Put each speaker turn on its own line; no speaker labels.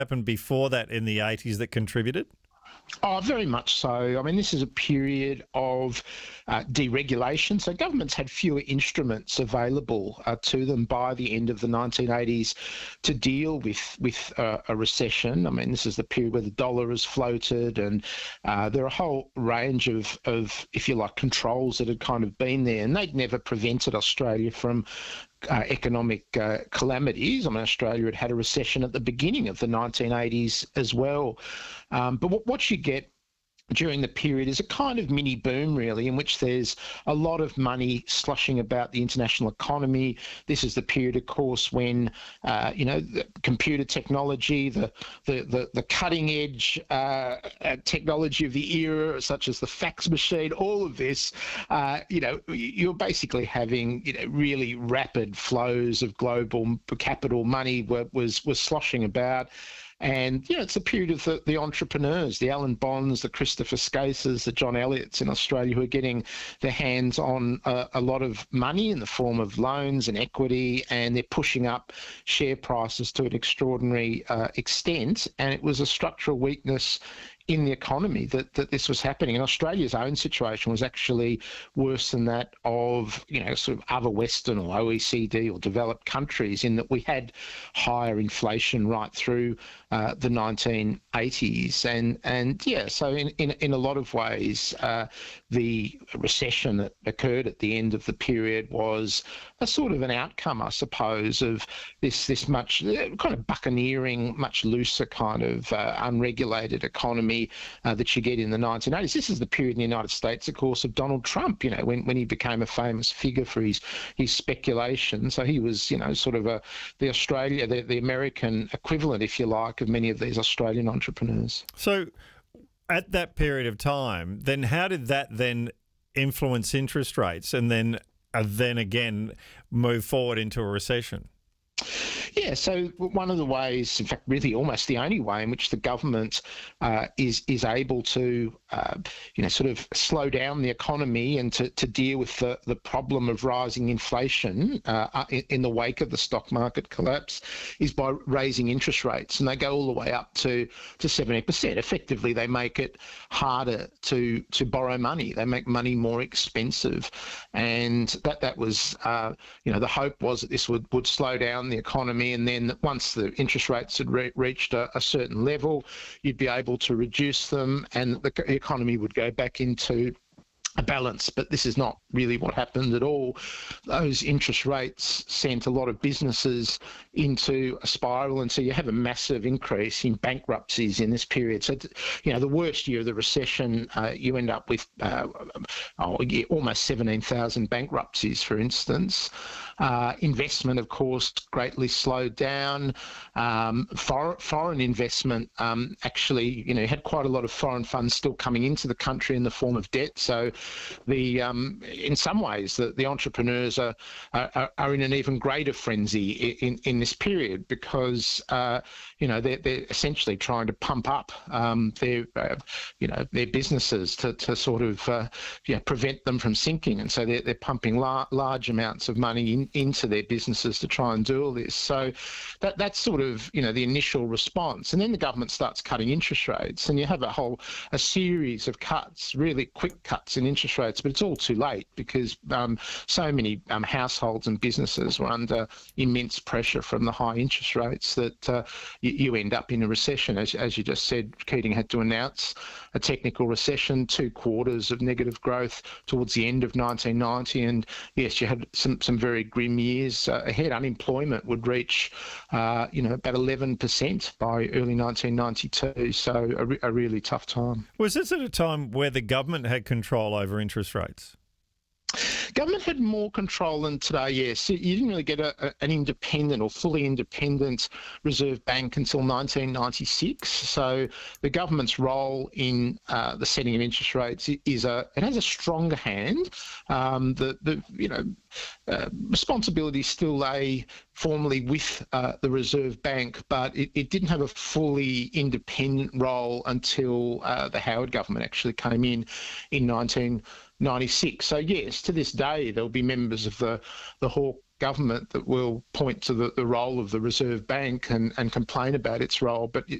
happened before that in the 80s that contributed?
Oh, very much so. I mean, this is a period of deregulation. So governments had fewer instruments available to them by the end of the 1980s to deal with a recession. I mean, this is the period where the dollar has floated, and there are a whole range of, if you like, controls that had kind of been there, and they'd never prevented Australia from economic calamities. I mean, Australia had had a recession at the beginning of the 1980s as well. But what you get during the period is a kind of mini boom, really, in which there's a lot of money sloshing about the international economy. This is the period, of course, when the computer technology, the cutting edge technology of the era, such as the fax machine, all of this, you're basically having really rapid flows of global capital money was sloshing about. And, it's a period of the entrepreneurs, the Alan Bonds, the Christopher Skases, the John Elliots in Australia, who are getting their hands on a lot of money in the form of loans and equity, and they're pushing up share prices to an extraordinary extent. And it was a structural weakness in the economy that this was happening. And Australia's own situation was actually worse than that of, sort of other Western or OECD or developed countries, in that we had higher inflation right through the 1980s. So in a lot of ways, the recession that occurred at the end of the period was a sort of an outcome, I suppose, of this much kind of buccaneering, much looser kind of unregulated economy that you get in the 1980s. This is the period in the United States, of course, of Donald Trump, when he became a famous figure for his speculation. So he was, sort of the American equivalent, if you like, of many of these Australian entrepreneurs.
So at that period of time, then how did that then influence interest rates and then again move forward into a recession?
Yeah, so one of the ways, in fact, really almost the only way in which the government is able to, sort of slow down the economy and to deal with the problem of rising inflation in the wake of the stock market collapse is by raising interest rates. And they go all the way up to 70%. Effectively, they make it harder to borrow money. They make money more expensive. And that was, the hope was that this would slow down the economy, and then once the interest rates had reached a certain level, you'd be able to reduce them and the economy would go back into a balance. But this is not really what happened at all. Those interest rates sent a lot of businesses into a spiral, and so you have a massive increase in bankruptcies in this period. So, the worst year of the recession, you end up with almost 17,000 bankruptcies, for instance. Investment, of course, greatly slowed down. Foreign investment actually, had quite a lot of foreign funds still coming into the country in the form of debt. So in some ways, the entrepreneurs are in an even greater frenzy in this period, because they're essentially trying to pump up their businesses to sort of prevent them from sinking, and so they're pumping large amounts of money into their businesses to try and do all this. So that's sort of the initial response, and then the government starts cutting interest rates, and you have a series of cuts, really quick cuts in interest rates, but it's all too late because so many households and businesses were under immense pressure from the high interest rates that you end up in a recession. As you just said, Keating had to announce a technical recession, 2 quarters of negative growth towards the end of 1990, and yes, you had some very grim years ahead. Unemployment would reach about 11% by early 1992, so a really tough time.
Was this at a time where the government had control over interest rates?
Government had more control than today, yes. You didn't really get an independent or fully independent Reserve Bank until 1996. So the government's role in the setting of interest rates it has a stronger hand. Responsibility still lay formally with the Reserve Bank, but it didn't have a fully independent role until the Howard government actually came in 1996. So yes, to this day there'll be members of the Hawke government that will point to the role of the Reserve Bank and complain about its role. But